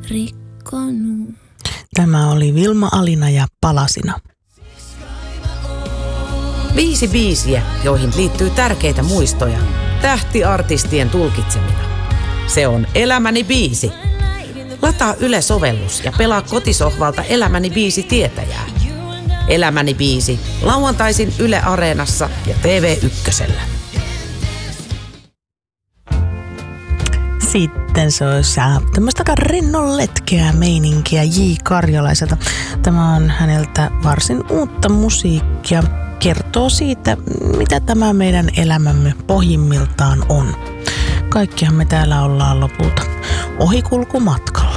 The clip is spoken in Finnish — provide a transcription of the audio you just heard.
rikkonut. Tämä oli Vilma Alina ja Palasina. 5 biisiä, joihin liittyy tärkeitä muistoja. Tähtiartistien tulkitsemina. Se on Elämäni biisi. Lataa Yle-sovellus ja pelaa kotisohvalta Elämäni biisi tietäjää. Elämäni biisi. Lauantaisin Yle Areenassa ja TV1:llä. Sitten se olisi tämmöistä aika rennonletkeää meininkiä J. Karjalaiselta. Tämä on häneltä varsin uutta musiikkia. Kertoo siitä, mitä tämä meidän elämämme pohjimmiltaan on. Kaikkihan me täällä ollaan lopulta ohikulkumatkalla.